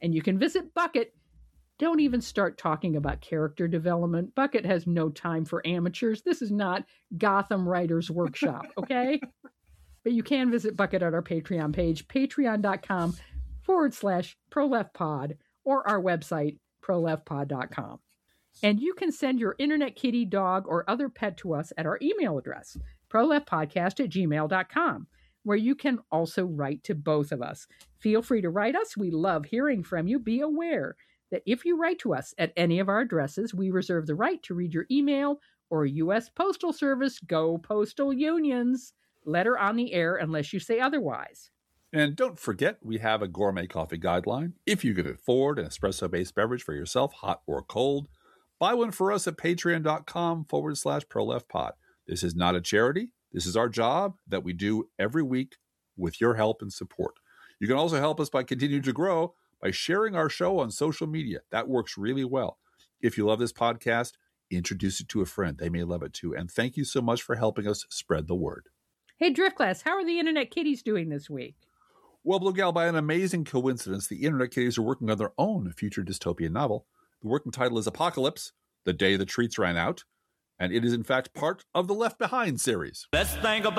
And you can visit Bucket. Don't even start talking about character development. Bucket has no time for amateurs. This is not Gotham Writers Workshop, okay? But you can visit Bucket at our Patreon page, patreon.com/ProLeftPod, or our website, proleftpod.com. And you can send your internet kitty, dog, or other pet to us at our email address, proleftpodcast@gmail.com, where you can also write to both of us. Feel free to write us. We love hearing from you. Be aware that if you write to us at any of our addresses, we reserve the right to read your email or U.S. Postal Service, go Postal Unions, letter on the air unless you say otherwise. And don't forget, we have a gourmet coffee guideline. If you can afford an espresso-based beverage for yourself, hot or cold, buy one for us at patreon.com/proleftpod. This is not a charity. This is our job that we do every week with your help and support. You can also help us by continuing to grow by sharing our show on social media. That works really well. If you love this podcast, introduce it to a friend. They may love it too. And thank you so much for helping us spread the word. Hey, Driftglass, how are the Internet Kitties doing this week? Well, Blue Gal, by an amazing coincidence, the Internet Kitties are working on their own future dystopian novel. The working title is Apocalypse, The Day the Treats Ran Out, and it is in fact part of the Left Behind series. Best thing about